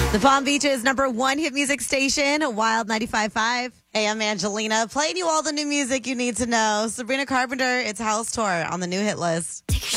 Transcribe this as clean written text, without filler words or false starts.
The Palm Beach's #1 hit music station, Wild 95.5. Hey, I'm Angelina, playing you all the new music you need to know. Sabrina Carpenter, it's House Tour on the new hit list.